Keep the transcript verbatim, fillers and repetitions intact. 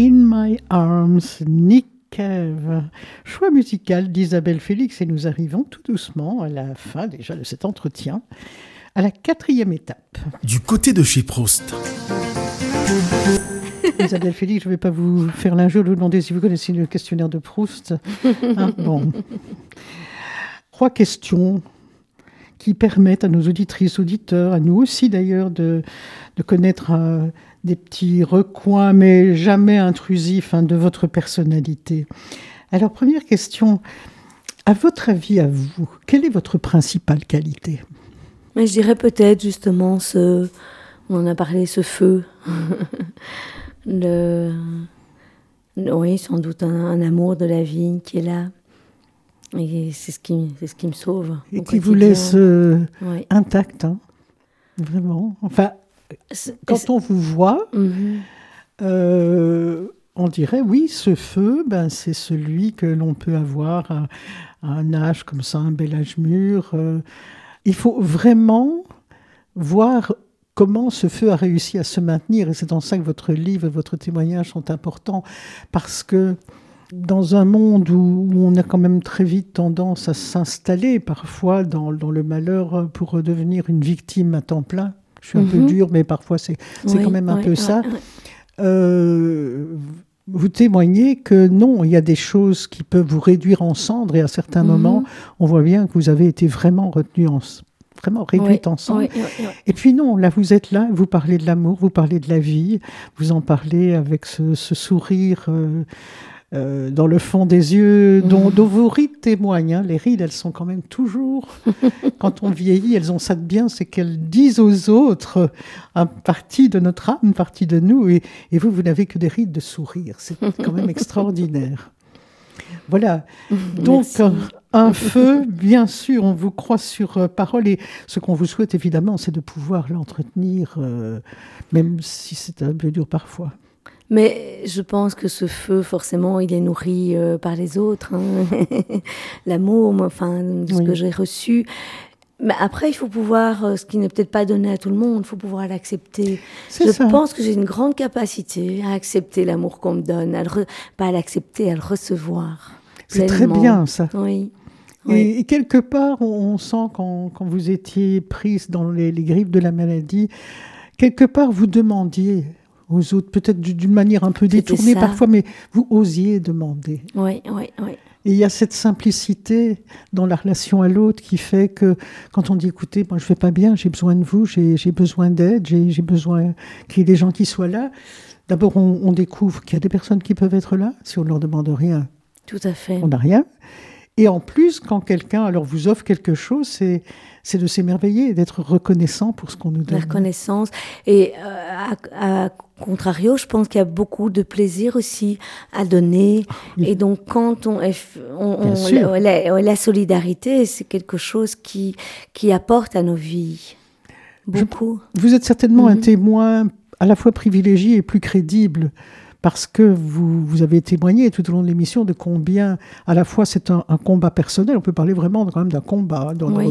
In My Arms, Nick Cave. Choix musical d'Isabelle Félix et nous arrivons tout doucement à la fin déjà de cet entretien, à la quatrième étape. Du côté de chez Proust. Isabelle Félix, je ne vais pas vous faire l'injure de vous demander si vous connaissez le questionnaire de Proust. Hein, bon. Trois questions qui permettent à nos auditrices, auditeurs, à nous aussi d'ailleurs, de, de connaître euh, des petits recoins, mais jamais intrusifs, hein, de votre personnalité. Alors, première question, à votre avis, à vous, quelle est votre principale qualité ? Mais je dirais peut-être justement ce, on en a parlé, ce feu. Le, oui, sans doute un, un amour de la vie qui est là. Et c'est ce qui, c'est ce qui me sauve. Et qui quotidien. Vous laisse euh, oui. intact, hein, vraiment. Enfin, c'est, quand c'est... on vous voit, mm-hmm. euh, on dirait, oui, ce feu, ben, c'est celui que l'on peut avoir à, à un âge comme ça, un bel âge mûr. Euh, il faut vraiment voir comment ce feu a réussi à se maintenir. Et c'est en ça que votre livre et votre témoignage sont importants, parce que dans un monde où on a quand même très vite tendance à s'installer parfois dans, dans le malheur pour devenir une victime à temps plein, je suis un mm-hmm. peu dure, mais parfois c'est, c'est oui, quand même un oui, peu oui, ça, oui. Euh, vous témoignez que non, il y a des choses qui peuvent vous réduire en cendres, et à certains mm-hmm. moments, on voit bien que vous avez été vraiment retenu en vraiment réduite oui, en cendres. Oui, oui, oui. Et puis non, là vous êtes là, vous parlez de l'amour, vous parlez de la vie, vous en parlez avec ce, ce sourire euh, Euh, dans le fond des yeux, dont, dont vos rides témoignent. Hein. Les rides, elles sont quand même toujours, quand on vieillit, elles ont ça de bien, c'est qu'elles disent aux autres une partie de notre âme, une partie de nous, et, et vous, vous n'avez que des rides de sourire. C'est quand même extraordinaire. Voilà. Donc, un, un feu, bien sûr, on vous croit sur euh, parole, et ce qu'on vous souhaite, évidemment, c'est de pouvoir l'entretenir, euh, même si c'est un peu dur parfois. Mais je pense que ce feu, forcément, il est nourri euh, par les autres. Hein. L'amour, moi, enfin, de ce oui. que j'ai reçu. Mais après, il faut pouvoir, euh, ce qui n'est peut-être pas donné à tout le monde, il faut pouvoir l'accepter. C'est je ça. pense que j'ai une grande capacité à accepter l'amour qu'on me donne, à le re... pas à l'accepter, à le recevoir. C'est pleinement. Très bien, ça. Oui. Et, oui. et quelque part, on, on sent quand, quand vous étiez prise dans les, les griffes de la maladie, quelque part, vous demandiez aux autres, peut-être d'une manière un peu détournée parfois, mais vous osiez demander. Oui, oui, oui. Et il y a cette simplicité dans la relation à l'autre qui fait que quand on dit, écoutez, moi je ne vais pas bien, j'ai besoin de vous, j'ai, j'ai besoin d'aide, j'ai, j'ai besoin qu'il y ait des gens qui soient là. D'abord, on, on découvre qu'il y a des personnes qui peuvent être là. Si on ne leur demande rien, tout à fait. On n'a rien. Et en plus, quand quelqu'un alors vous offre quelque chose, c'est, c'est de s'émerveiller, d'être reconnaissant pour ce qu'on nous donne. La reconnaissance. Et euh, à, à contrario, je pense qu'il y a beaucoup de plaisir aussi à donner. Oui. Et donc, quand on, est, on, on la, la, la solidarité, c'est quelque chose qui, qui apporte à nos vies beaucoup. Je, vous êtes certainement mm-hmm. un témoin à la fois privilégié et plus crédible, parce que vous, vous avez témoigné tout au long de l'émission de combien, à la fois, c'est un, un combat personnel. On peut parler vraiment quand même d'un combat dans, oui.